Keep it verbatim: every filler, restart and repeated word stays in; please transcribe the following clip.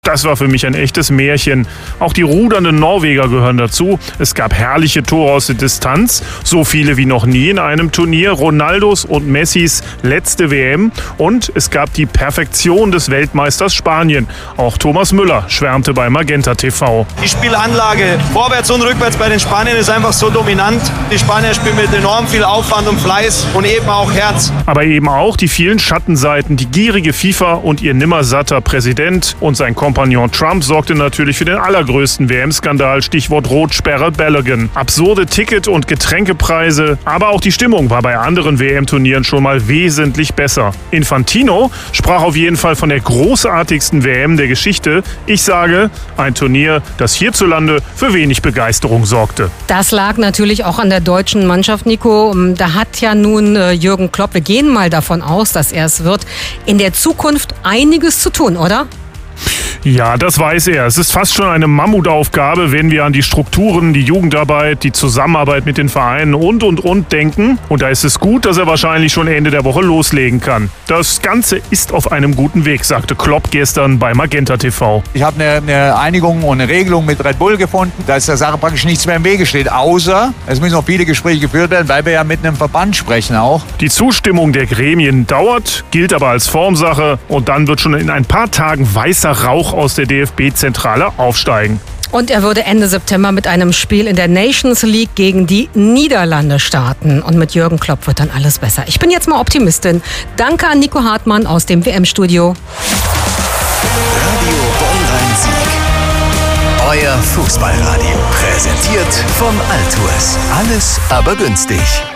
Das war für mich ein echtes Märchen. Auch die rudernden Norweger gehören dazu. Es gab herrliche Tore aus der Distanz, so viele wie noch nie in einem Turnier. Ronaldos und Messis letzte W M. Und es gab die Perfektion des Weltmeisters Spanien. Auch Thomas Müller schwärmte bei Magenta T V. Die Spielanlage vorwärts und rückwärts bei den Spaniern ist einfach so dominant. Die Spanier spielen mit enorm viel Aufwand und Fleiß und eben auch Herz. Aber eben auch die vielen Schattenseiten, die gierige FIFA und ihr nimmersatter Präsident und sein Kompagnon Trump sorgte natürlich für den allergrößten W M-Skandal, Stichwort Rotsperre Balogun. Absurde Ticket- und Getränkepreise, aber auch die Stimmung war bei anderen W M-Turnieren schon mal wesentlich besser. Infantino sprach auf jeden Fall von der großartigsten W M der Geschichte. Ich sage, ein Turnier, das hierzulande für wenig Begeisterung sorgte. Das lag natürlich auch an der deutschen Mannschaft, Nico. Da hat ja nun Jürgen Klopp, wir gehen mal davon aus, dass er es wird, in der Zukunft einiges zu tun, oder? Ja, das weiß er. Es ist fast schon eine Mammutaufgabe, wenn wir an die Strukturen, die Jugendarbeit, die Zusammenarbeit mit den Vereinen und, und, und denken. Und da ist es gut, dass er wahrscheinlich schon Ende der Woche loslegen kann. Das Ganze ist auf einem guten Weg, sagte Klopp gestern bei Magenta T V. Ich habe eine, eine Einigung und eine Regelung mit Red Bull gefunden, dass der Sache praktisch nichts mehr im Wege steht. Außer, es müssen noch viele Gespräche geführt werden, weil wir ja mit einem Verband sprechen auch. Die Zustimmung der Gremien dauert, gilt aber als Formsache. Und dann wird schon in ein paar Tagen weißer Rauch aus der D F B-Zentrale aufsteigen. Und er würde Ende September mit einem Spiel in der Nations League gegen die Niederlande starten. Und mit Jürgen Klopp wird dann alles besser. Ich bin jetzt mal Optimistin. Danke an Nico Hartmann aus dem W M-Studio. Radio Bonn-Rhein-Sieg. Euer Fußballradio. Präsentiert von Altours. Alles aber günstig.